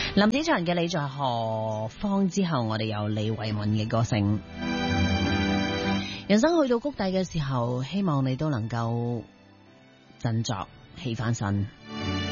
林子祥嘅你在何方之後，我哋有李慧敏嘅歌聲。人生去到谷底嘅時候，希望你都能夠振作起翻身。